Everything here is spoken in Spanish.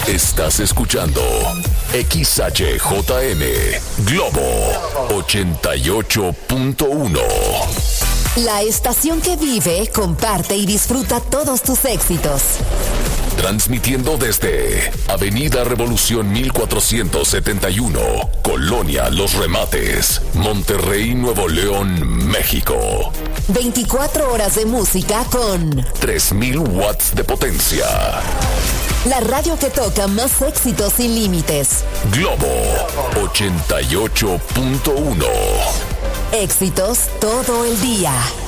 Estás escuchando XHJM Globo 88.1. La estación que vive, comparte y disfruta todos tus éxitos. Transmitiendo desde Avenida Revolución 1471, Colonia Los Remates, Monterrey, Nuevo León, México. 24 horas de música con 3000 watts de potencia. La radio que toca más éxitos sin límites. Globo 88.1. Éxitos todo el día.